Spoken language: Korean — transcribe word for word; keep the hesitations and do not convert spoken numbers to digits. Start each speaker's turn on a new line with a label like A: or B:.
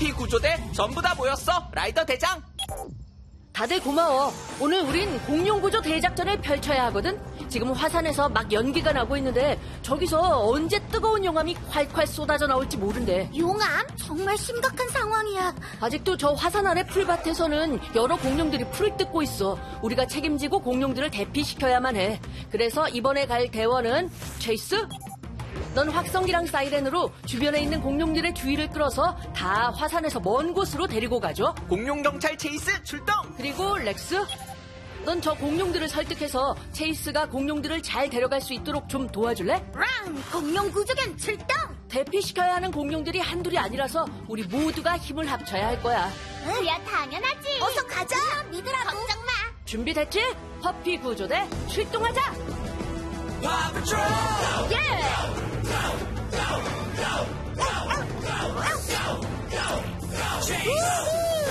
A: 퍼피 구조대 전부 다 모였어, 라이더 대장.
B: 다들 고마워. 오늘 우린 공룡구조 대작전을 펼쳐야 하거든. 지금 화산에서 막 연기가 나고 있는데 저기서 언제 뜨거운 용암이 콸콸 쏟아져 나올지 모른대.
C: 용암? 정말 심각한 상황이야.
B: 아직도 저 화산 아래 풀밭에서는 여러 공룡들이 풀을 뜯고 있어. 우리가 책임지고 공룡들을 대피시켜야만 해. 그래서 이번에 갈 대원은 체이스? 넌 확성기랑 사이렌으로 주변에 있는 공룡들의 주의를 끌어서 다 화산에서 먼 곳으로 데리고 가죠.
A: 공룡경찰 체이스 출동!
B: 그리고 렉스? 넌 저 공룡들을 설득해서 체이스가 공룡들을 잘 데려갈 수 있도록 좀 도와줄래?
C: 랑! 공룡 구조견 출동!
B: 대피시켜야 하는 공룡들이 한둘이 아니라서 우리 모두가 힘을 합쳐야 할 거야.
C: 그야 당연하지. 어서 가자. 믿으라고. 걱정 마.
B: 준비됐지? 퍼피 구조대 출동하자!
A: 파트롤!
B: 예!